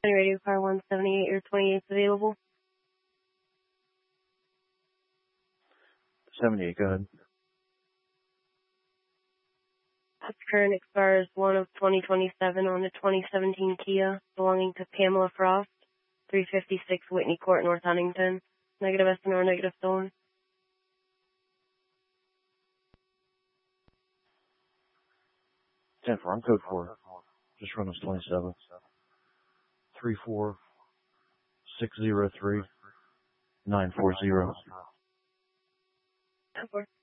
Radio car 178 or 28 available. 78, go ahead. This current expires 1 of 2027 on a 2017 Kia belonging to Pamela Frost, 356 Whitney Court, North Huntington. Negative SNR, negative stolen. 10-4, I'm code 4. Just run us 27. 34603 940. 10-4.